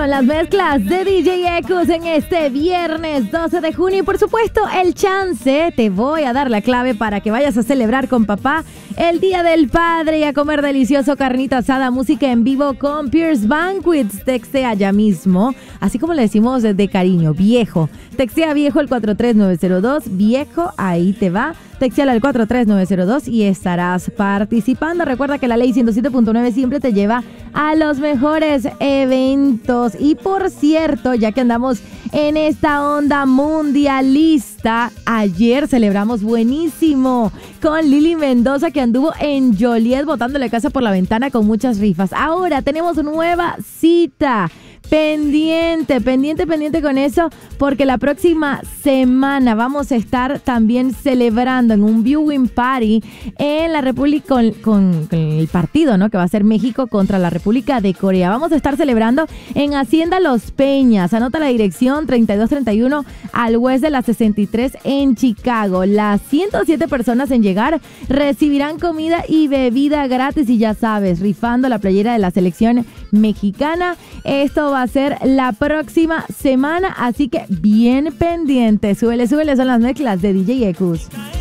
Son las mezclas de DJ Ecus en este viernes 12 de junio. Y por supuesto, el chance. Te voy a dar la clave para que vayas a celebrar con papá el Día del Padre y a comer delicioso carnita asada, música en vivo con Pierce Banquets. Textea ya mismo, así como le decimos de cariño, viejo. Textea viejo el 43902. Viejo, ahí te va. Texteala al 43902 y estarás participando. Recuerda que la ley 107.9 siempre te lleva a los mejores eventos. Y por cierto, ya que andamos en esta onda mundialista, ayer celebramos buenísimo con Lili Mendoza, que anduvo en Joliet botándole casa por la ventana con muchas rifas. Ahora tenemos nueva cita. Pendiente con eso, porque la próxima semana vamos a estar también celebrando en un viewing party en la República con el partido, ¿no? Que va a ser México contra la República de Corea. Vamos a estar celebrando en Hacienda Los Peñas. Anota la dirección: 3231 al West de la 63 en Chicago. Las 107 personas en llegar recibirán comida y bebida gratis y ya sabes, rifando la playera de la selección mexicana. Esto va a ser la próxima semana, así que bien pendiente. Súbele, son las mezclas de DJ Ecus.